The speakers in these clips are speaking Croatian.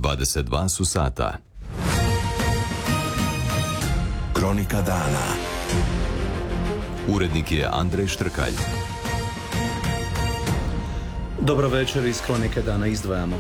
22 su sata. Kronika dana. Urednik je Andrej Štrkalj. Dobro večer, iz Kronike dana izdvajamo.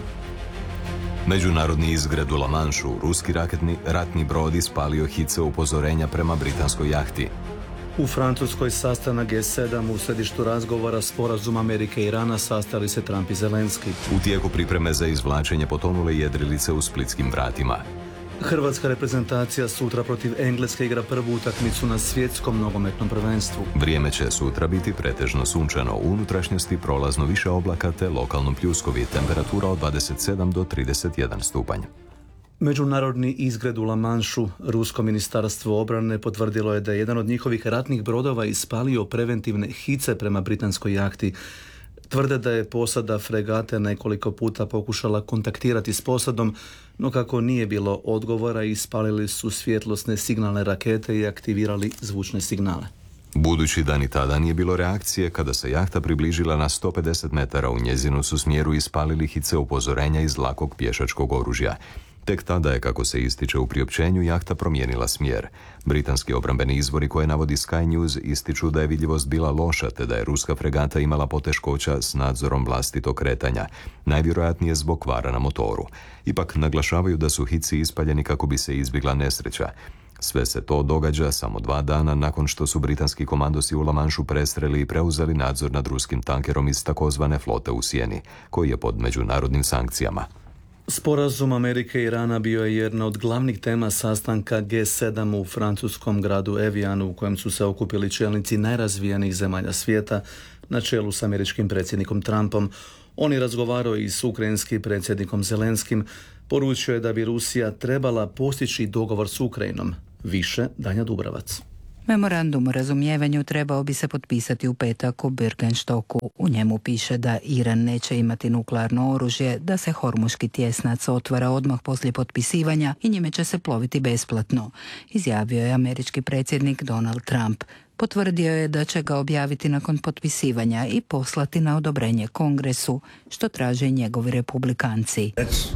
Međunarodni izgred u La Manšu, ruski ratni brod ispalio hice upozorenja prema britanskoj jahti. U Francuskoj sastanak G7, u središtu razgovora sporazum Amerike i Irana sastali se Trump i Zelenski. U tijeku pripreme za izvlačenje potonule jedrilice u Splitskim vratima. Hrvatska reprezentacija sutra protiv Engleske igra prvu utakmicu na svjetskom nogometnom prvenstvu. Vrijeme će sutra biti pretežno sunčano, u unutrašnjosti prolazno više oblaka te lokalno pljuskovi, temperatura od 27 do 31 stupanj. Međunarodni izgred u La Manšu, rusko ministarstvo obrane potvrdilo je da je jedan od njihovih ratnih brodova ispalio preventivne hice prema britanskoj jahti. Tvrde da je posada fregate nekoliko puta pokušala kontaktirati s posadom, no kako nije bilo odgovora, ispalili su svjetlosne signalne rakete i aktivirali zvučne signale. Budući da ni tada nije bilo reakcije, kada se jahta približila na 150 metara u njezinu su smjeru ispalili hice upozorenja iz lakog pješačkog oružja. Tek tada je, kako se ističe u priopćenju, jahta promijenila smjer. Britanski obrambeni izvori koje navodi Sky News ističu da je vidljivost bila loša, te da je ruska fregata imala poteškoća s nadzorom vlastitog kretanja, najvjerojatnije zbog kvara na motoru. Ipak naglašavaju da su hici ispaljeni kako bi se izbjegla nesreća. Sve se to događa samo 2 dana nakon što su britanski komandosi u La Manšu prestreli i preuzeli nadzor nad ruskim tankerom iz takozvane flote u sjeni, koji je pod međunarodnim sankcijama. Sporazum Amerike i Irana bio je jedna od glavnih tema sastanka G7 u francuskom gradu Evianu, u kojem su se okupili čelnici najrazvijenijih zemalja svijeta na čelu s američkim predsjednikom Trumpom. On je razgovarao i s ukrajinskim predsjednikom Zelenskim. Poručio je da bi Rusija trebala postići dogovor s Ukrajinom. Više Danja Dubravac. Memorandum o razumijevanju trebao bi se potpisati u petak u Birkenstocku. U njemu piše da Iran neće imati nuklearno oružje, da se Hormuški tjesnac otvara odmah poslije potpisivanja i njime će se ploviti besplatno, izjavio je američki predsjednik Donald Trump. Potvrdio je da će ga objaviti nakon potpisivanja i poslati na odobrenje Kongresu, što traže njegovi republikanci.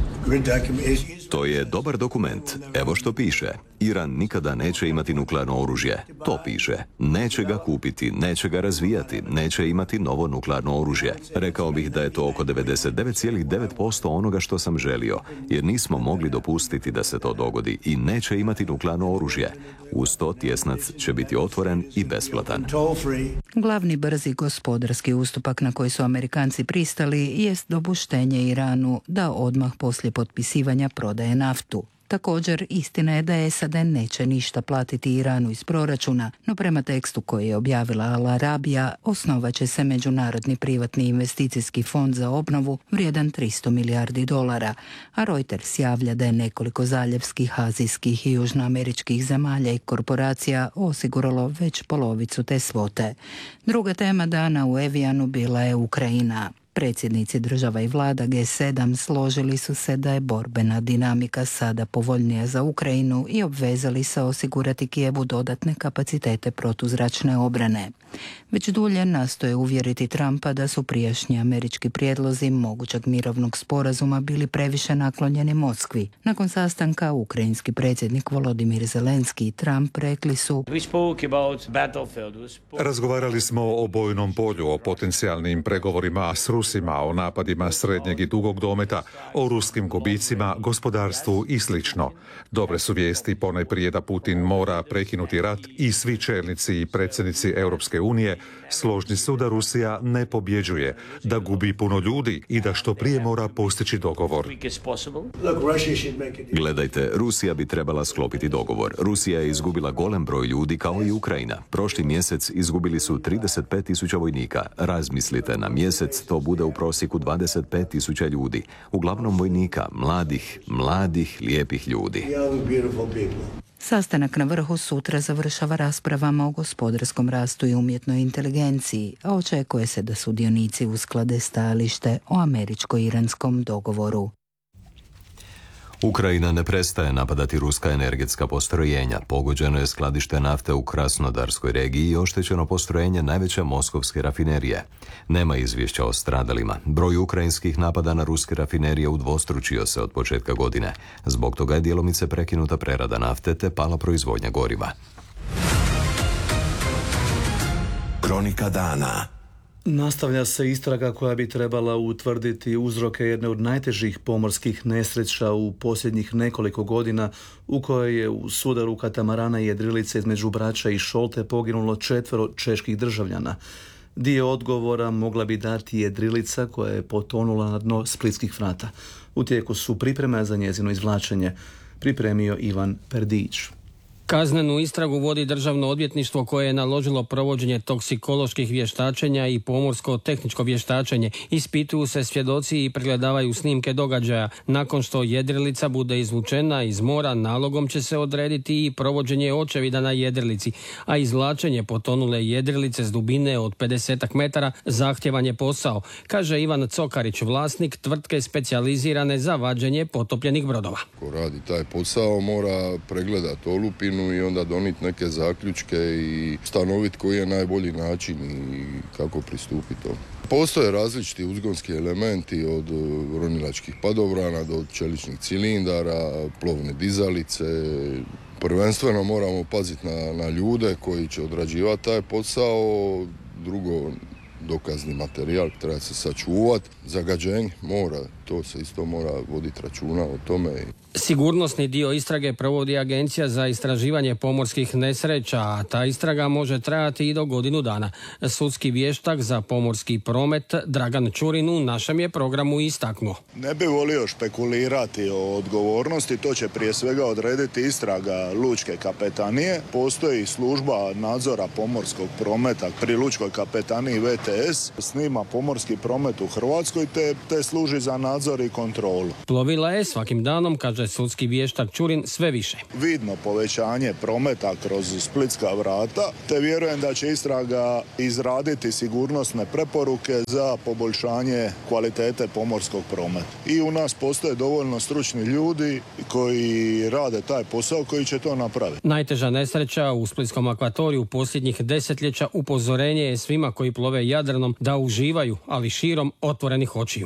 To je dobar dokument. Evo što piše. Iran nikada neće imati nuklearno oružje. To piše. Neće ga kupiti, neće ga razvijati, neće imati novo nuklearno oružje. Rekao bih da je to oko 99,9% onoga što sam želio, jer nismo mogli dopustiti da se to dogodi i neće imati nuklearno oružje. Uz to tjesnac će biti otvoren i besplatan. Glavni brzi gospodarski ustupak na koji su Amerikanci pristali jest dopuštenje Iranu da odmah poslije potpisivanja prodaje naftu. Također, istina je da SAD neće ništa platiti Iranu iz proračuna, no prema tekstu koji je objavila Al Arabija, osnovat će se Međunarodni privatni investicijski fond za obnovu vrijedan $300 milijardi, a Reuters javlja da je nekoliko zaljevskih, azijskih i južnoameričkih zemalja i korporacija osiguralo već polovicu te svote. Druga tema dana u Evianu bila je Ukrajina. Predsjednici država i vlada G7 složili su se da je borbena dinamika sada povoljnija za Ukrajinu i obvezali se osigurati Kijevu dodatne kapacitete protuzračne obrane. Već dulje nastoje uvjeriti Trumpa da su prijašnji američki prijedlozi mogućeg mirovnog sporazuma bili previše naklonjeni Moskvi. Nakon sastanka ukrajinski predsjednik Volodimir Zelenski i Trump rekli su: Razgovarali smo o bojnom polju, o potencijalnim pregovorima s Rusima, o napadima srednjeg i dugog dometa, o ruskim gubicima, gospodarstvu i slično. Dobre su vijesti ponajprije da Putin mora prekinuti rat i svi čelnici i predsjednici Europske unije složni su da Rusija ne pobjeđuje, da gubi puno ljudi i da što prije mora postići dogovor. Gledajte, Rusija bi trebala sklopiti dogovor. Rusija je izgubila golem broj ljudi kao i Ukrajina. Prošli mjesec izgubili su 35.000 vojnika. Razmislite, na mjesec to bude u prosjeku 25.000 ljudi. Uglavnom vojnika, mladih, lijepih ljudi. Sastanak na vrhu sutra završava raspravama o gospodarskom rastu i umjetnoj inteligenciji, a očekuje se da sudionici usklade stajalište o američko-iranskom dogovoru. Ukrajina ne prestaje napadati ruska energetska postrojenja. Pogođeno je skladište nafte u Krasnodarskoj regiji i oštećeno postrojenje najveće moskovske rafinerije. Nema izvješća o stradalima. Broj ukrajinskih napada na ruske rafinerije udvostručio se od početka godine. Zbog toga je djelomice prekinuta prerada nafte te pala proizvodnja goriva. Kronika dana. Nastavlja se istraga koja bi trebala utvrditi uzroke jedne od najtežih pomorskih nesreća u posljednjih nekoliko godina, u kojoj je u sudaru katamarana i jedrilice između Brača i Šolte poginulo 4 čeških državljana. Dio odgovora mogla bi dati jedrilica koja je potonula na dno splitskih vrata. U tijeku su pripreme za njezino izvlačenje. Pripremio Ivan Perdić. Kaznenu istragu vodi Državno odvjetništvo koje je naložilo provođenje toksikoloških vještačenja i pomorsko-tehničko vještačenje. Ispituju se svjedoci i pregledavaju snimke događaja. Nakon što jedrilica bude izvučena iz mora, nalogom će se odrediti i provođenje očevida na jedrilici, a izvlačenje potonule jedrilice s dubine od 50 metara zahtjevan je posao, kaže Ivan Cokarić, vlasnik tvrtke specijalizirane za vađenje potopljenih brodova. Ko radi taj posao mora pregledati olupinu i onda donijeti neke zaključke i stanoviti koji je najbolji način i kako pristupiti to. Postoje različiti uzgonski elementi od ronilačkih padobrana do čeličnih cilindara, plovne dizalice. Prvenstveno moramo paziti na ljude koji će odrađivati taj posao. Drugo, dokazni materijal treba se sačuvati. Zagađenje mora, to se isto mora voditi računa o tome. Sigurnosni dio istrage provodi Agencija za istraživanje pomorskih nesreća, a ta istraga može trajati i do godinu dana. Sudski vještak za pomorski promet Dragan Čurin u našem je programu istaknuo. Ne bi volio špekulirati o odgovornosti, to će prije svega odrediti istraga Lučke kapetanije. Postoji služba nadzora pomorskog prometa pri Lučkoj kapetaniji VTS, snima pomorski promet u Hrvatskoj te služi za nadzor i kontrolu. Plovila je svakim danom, kaže sudski vještak Čurin, sve više. Vidno povećanje prometa kroz splitska vrata, te vjerujem da će istraga izraditi sigurnosne preporuke za poboljšanje kvalitete pomorskog prometa. I u nas postoje dovoljno stručni ljudi koji rade taj posao, koji će to napraviti. Najteža nesreća u splitskom akvatoriju posljednjih desetljeća upozorenje je svima koji plove Jadranom da uživaju, ali širom otvorenih očiju.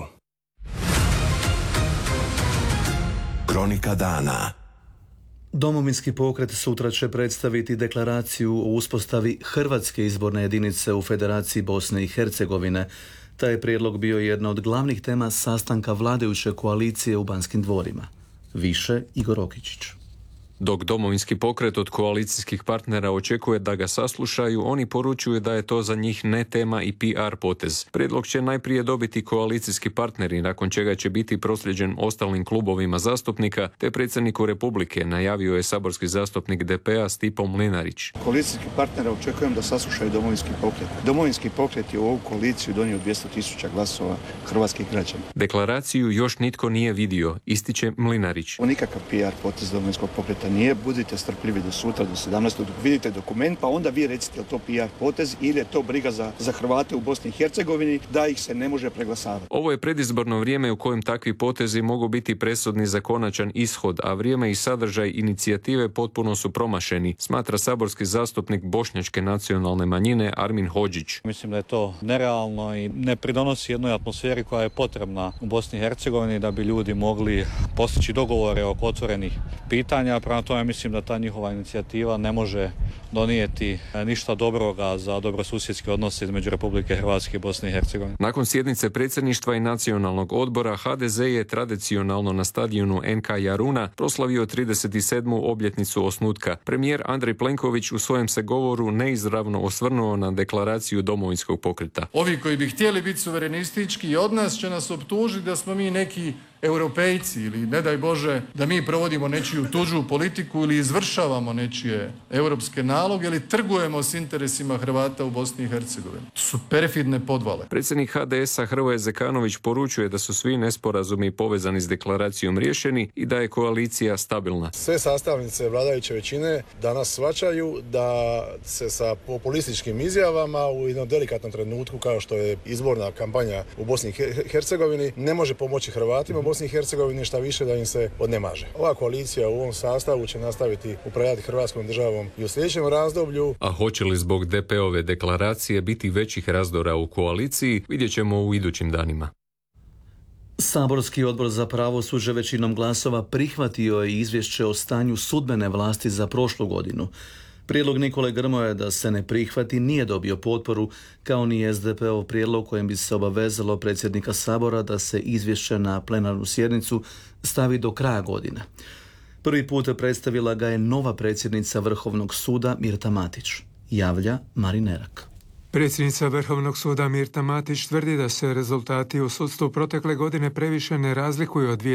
Kronika dana. Domovinski pokret sutra će predstaviti deklaraciju o uspostavi Hrvatske izborne jedinice u Federaciji Bosne i Hercegovine. Taj prijedlog bio jedna od glavnih tema sastanka vladajuće koalicije u Banskim dvorima. Više Igor Okičić. Dok Domovinski pokret od koalicijskih partnera očekuje da ga saslušaju, oni poručuju da je to za njih ne tema i PR potez. Prijedlog će najprije dobiti koalicijski partneri, nakon čega će biti prosljeđen ostalim klubovima zastupnika, te predsjedniku Republike, najavio je saborski zastupnik DP-a Stipo Mlinarić. Koalicijski partnera očekujem da saslušaju Domovinski pokret. Domovinski pokret je u ovu koaliciju donio 200.000 glasova hrvatskih građana. Deklaraciju još nitko nije vidio, ističe Mlinarić. Nikakav PR potez Domovinskog pokreta nije, budite strpljivi do sutra, do 17. dok vidite dokument, pa onda vi recite je to PR potez ili je to briga za Hrvate u Bosni i Hercegovini, da ih se ne može preglasavati. Ovo je predizborno vrijeme u kojem takvi potezi mogu biti presudni za konačan ishod, a vrijeme i sadržaj inicijative potpuno su promašeni, smatra saborski zastupnik bošnjačke nacionalne manjine Armin Hodžić. Mislim da je to nerealno i ne pridonosi jednoj atmosferi koja je potrebna u Bosni i Hercegovini da bi ljudi mogli postići dogovore oko otvorenih pitanja. Prema tome mislim da ta njihova inicijativa ne može donijeti ništa dobroga za dobrosusjedske odnose između Republike Hrvatske i Bosne i Hercegovine. Nakon sjednice predsjedništva i nacionalnog odbora, HDZ je tradicionalno na stadionu NK Jaruna proslavio 37. obljetnicu osnutka. Premijer Andrej Plenković u svojem se govoru neizravno osvrnuo na deklaraciju Domovinskog pokreta. Ovi koji bi htjeli biti suverenistički i od nas će nas optužiti da smo mi neki europejci ili ne daj Bože da mi provodimo nečiju tuđu politiku ili izvršavamo nečije europske naloge ili trgujemo s interesima Hrvata u Bosni i Hercegovini. To su perfidne podvale. Predsjednik HDS-a Hrvoje Zekanović poručuje da su svi nesporazumi povezani s deklaracijom riješeni i da je koalicija stabilna. Sve sastavnice vladajuće većine danas shvaćaju da se sa populističkim izjavama u jednom delikatnom trenutku kao što je izborna kampanja u Bosni i Hercegovini ne može pomoći Hrvatima u Bosni i Hercegovini, šta više da im se odnemaže. Ova koalicija u ovom sastavu će nastaviti upravljati Hrvatskom državom i u sljedećem razdoblju. A hoće li zbog DP-ove deklaracije biti većih razdora u koaliciji, vidjet ćemo u idućim danima. Saborski odbor za pravosuđe većinom glasova prihvatio je izvješće o stanju sudbene vlasti za prošlu godinu. Prijedlog Nikole Grmoje da se ne prihvati nije dobio potporu, kao ni SDP-ov prijedlog kojim bi se obavezalo predsjednika Sabora da se izvješće na plenarnu sjednicu stavi do kraja godine. Prvi put predstavila ga je nova predsjednica Vrhovnog suda Mirta Matić. Javlja Marin Erak. Predsjednica Vrhovnog suda Mirta Matić tvrdi da se rezultati u sudstvu protekle godine previše ne razlikuju od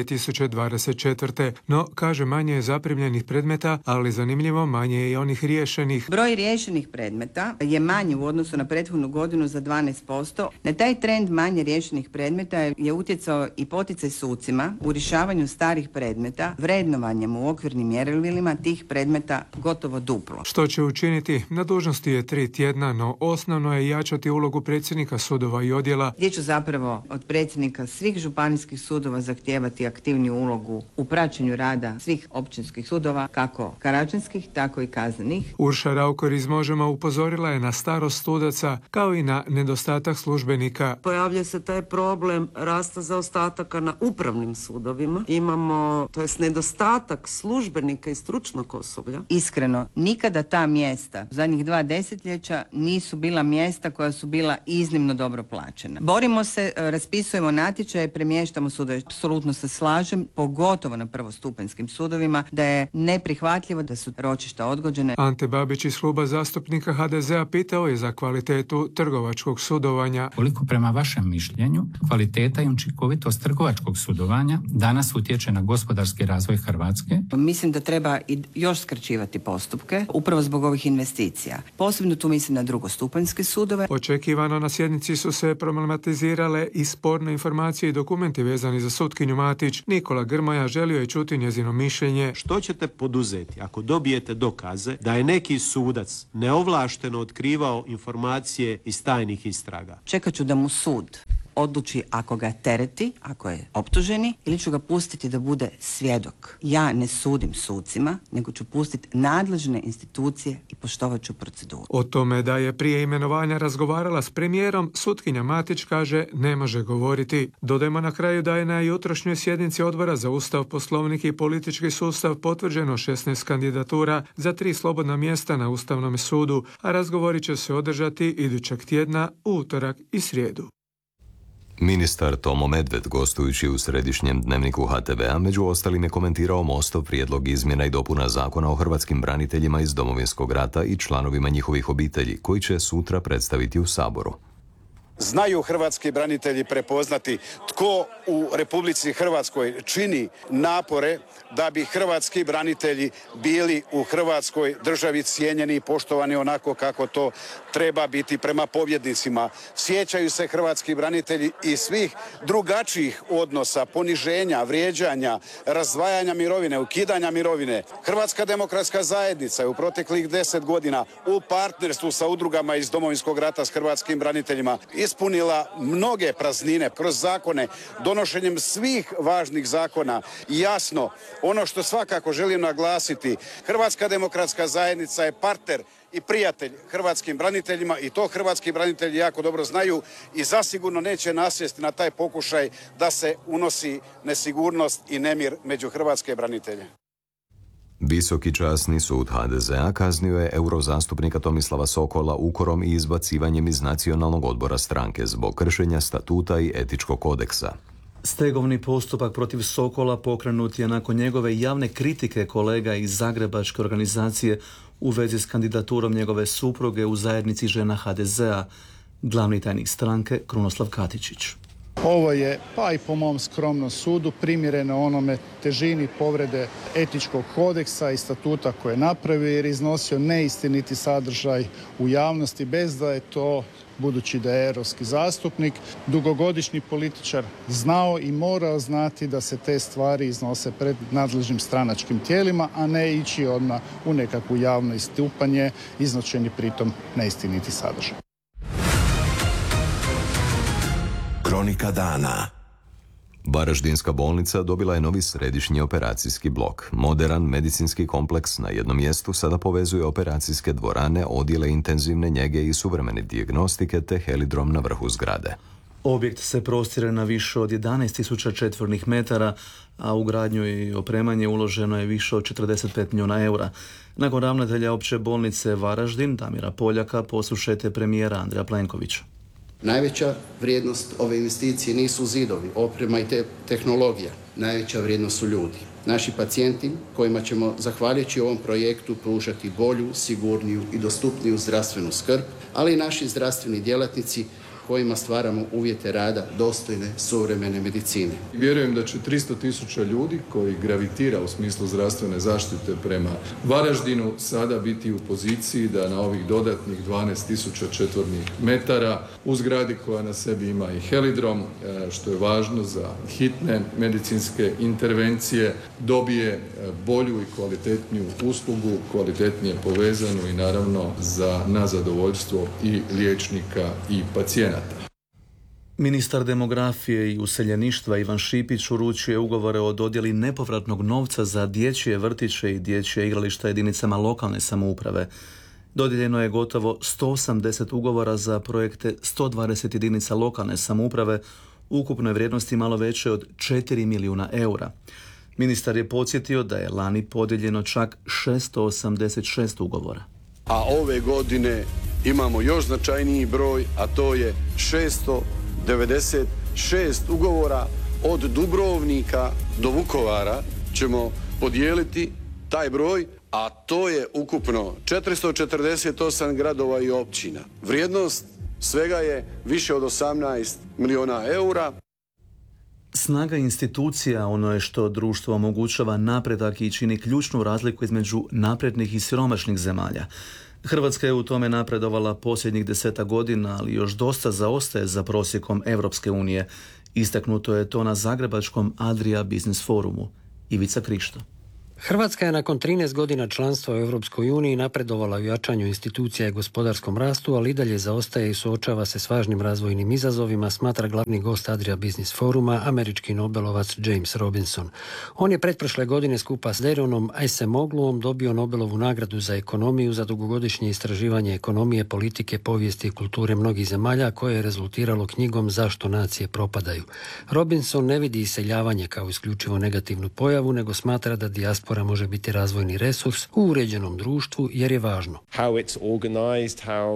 2024. No, kaže, manje je zaprimljenih predmeta, ali zanimljivo manje je i onih riješenih. Broj riješenih predmeta je manji u odnosu na prethodnu godinu za 12%. Na taj trend manje riješenih predmeta je utjecao i poticaj sucima u rješavanju starih predmeta, vrednovanjem u okvirnim mjerilima tih predmeta gotovo duplo. Što će učiniti? Na dužnosti je 3 tjedna, no osnovno je jačati ulogu predsjednika sudova i odjela. Gdje ću zapravo od predsjednika svih županijskih sudova zahtijevati aktivniju ulogu u praćenju rada svih općinskih sudova, kako karačanskih, tako i kaznenih. Urša Raukor iz Možemo upozorila je na starost sudaca, kao i na nedostatak službenika. Pojavlja se taj problem rasta zaostataka na upravnim sudovima. Imamo, to jest nedostatak službenika i stručnog osoblja. Iskreno, nikada ta mjesta u zadnjih 2 desetljeća nisu bila mjesta koja su bila iznimno dobro plaćena. Borimo se, raspisujemo natječaje, premještamo sudove. Apsolutno se slažem, pogotovo na prvostupanjskim sudovima, da je neprihvatljivo da su ročišta odgođene. Ante Babić iz kluba zastupnika HDZ-a pitao je za kvalitetu trgovačkog sudovanja. Koliko prema vašem mišljenju kvaliteta i učinkovitost trgovačkog sudovanja danas utječe na gospodarski razvoj Hrvatske? Mislim da treba i još skraćivati postupke, upravo zbog ovih investicija. Posebno tu mislim na drugostupanjske sudove. Očekivano na sjednici su se problematizirale i sporne informacije i dokumenti vezani za sutkinju Matić. Nikola Grmoja želio je čuti njezino mišljenje. Što ćete poduzeti ako dobijete dokaze da je neki sudac neovlašteno otkrivao informacije iz tajnih istraga? Čekat ću da mu sud odluči ako ga tereti, ako je optuženi, ili ću ga pustiti da bude svjedok. Ja ne sudim sucima, nego ću pustiti nadležne institucije i poštovat ću proceduru. O tome da je prije imenovanja razgovarala s premijerom, sutkinja Matić kaže ne može govoriti. Dodajmo na kraju da je na jutrošnjoj sjednici Odbora za Ustav, Poslovnik i politički sustav potvrđeno 16 kandidatura za 3 slobodna mjesta na Ustavnom sudu, a razgovori će se održati idućeg tjedna u utorak i srijedu. Ministar Tomo Medved, gostujući u središnjem dnevniku HTV-a, među ostalim je komentirao Mostov prijedlog izmjena i dopuna Zakona o hrvatskim braniteljima iz Domovinskog rata i članovima njihovih obitelji, koji će sutra predstaviti u Saboru. Znaju hrvatski branitelji prepoznati tko u Republici Hrvatskoj čini napore da bi hrvatski branitelji bili u Hrvatskoj državi cijenjeni i poštovani onako kako to treba biti prema pobjednicima. Sjećaju se hrvatski branitelji i svih drugačijih odnosa, poniženja, vrijeđanja, razdvajanja mirovine, ukidanja mirovine. Hrvatska demokratska zajednica je u proteklih 10 godina u partnerstvu sa udrugama iz Domovinskog rata s hrvatskim braniteljima ispunila mnoge praznine kroz zakone, donošenjem svih važnih zakona. Jasno, ono što svakako želim naglasiti, Hrvatska demokratska zajednica je partner i prijatelj hrvatskim braniteljima i to hrvatski branitelji jako dobro znaju i zasigurno neće nasjesti na taj pokušaj da se unosi nesigurnost i nemir među hrvatske branitelje. Visoki časni sud HDZ-a kaznio je eurozastupnika Tomislava Sokola ukorom i izbacivanjem iz Nacionalnog odbora stranke zbog kršenja statuta i etičkog kodeksa. Stegovni postupak protiv Sokola pokrenut je nakon njegove javne kritike kolega iz zagrebačke organizacije u vezi s kandidaturom njegove supruge u zajednici žena HDZ-a, glavni tajnik stranke Krunoslav Katičić. Ovo je, pa i po mom skromnom sudu, primjereno onome težini povrede etičkog kodeksa i statuta koje je napravio jer iznosio neistiniti sadržaj u javnosti bez da je to, budući da je europski zastupnik, dugogodišnji političar, znao i morao znati da se te stvari iznose pred nadležnim stranačkim tijelima, a ne ići odmah u nekakvu javno istupanje, iznošeni pritom neistiniti sadržaj. Kronika dana. Varaždinska bolnica dobila je novi središnji operacijski blok. Moderan medicinski kompleks na jednom mjestu sada povezuje operacijske dvorane, odjele intenzivne njege i suvremene dijagnostike te helidrom na vrhu zgrade. Objekt se prostire na više od 11.000 četvornih metara, a u gradnju i opremanje uloženo je više od 45 milijuna eura. Nakon ravnatelja opće bolnice Varaždin, Damira Poljaka, poslušajte premijera Andreja Plenkovića. Najveća vrijednost ove investicije nisu zidovi, oprema i tehnologija. Najveća vrijednost su ljudi. Naši pacijenti kojima ćemo, zahvaljujući ovom projektu, pružati bolju, sigurniju i dostupniju zdravstvenu skrb, ali i naši zdravstveni djelatnici kojima stvaramo uvjete rada dostojne suvremene medicine. Vjerujem da će 300.000 ljudi koji gravitira u smislu zdravstvene zaštite prema Varaždinu sada biti u poziciji da na ovih dodatnih 12.000 četvornih metara u zgradi koja na sebi ima i helidrom, što je važno za hitne medicinske intervencije, dobije bolju i kvalitetniju uslugu, kvalitetnije povezanu i naravno na zadovoljstvo i liječnika i pacijenata. Ministar demografije i useljeništva Ivan Šipić uručuje ugovore o dodjeli nepovratnog novca za dječje vrtiće i dječje igrališta jedinicama lokalne samouprave. Dodijeljeno je gotovo 180 ugovora za projekte 120 jedinica lokalne samouprave u ukupnoj vrijednosti malo veće od 4 milijuna eura. Ministar je podsjetio da je lani podijeljeno čak 686 ugovora. A ove godine imamo još značajniji broj, a to je 696 ugovora od Dubrovnika do Vukovara ćemo podijeliti taj broj, a to je ukupno 448 gradova i općina. Vrijednost svega je više od 18 milijuna eura. Snaga institucija ono je što društvo omogućava napredak i čini ključnu razliku između naprednih i siromašnih zemalja. Hrvatska je u tome napredovala posljednjih 10 godina, ali još dosta zaostaje za prosjekom Europske unije. Istaknuto je to na zagrebačkom Adria Business Forumu. Ivica Krišto. Hrvatska je nakon 13 godina članstva u Europskoj uniji napredovala u jačanju institucija i gospodarskom rastu, ali i dalje zaostaje i suočava se s važnim razvojnim izazovima, smatra glavni gost Adria Business Foruma, američki nobelovac James Robinson. On je pretprošle godine skupa s Deronom Acemogluom dobio Nobelovu nagradu za ekonomiju za dugogodišnje istraživanje ekonomije, politike, povijesti i kulture mnogih zemalja, koje je rezultiralo knjigom Zašto nacije propadaju. Robinson ne vidi iseljavanje kao isključivo negativnu pojavu, nego smatra da dijaspora može biti razvojni resurs u uređenom društvu jer je važno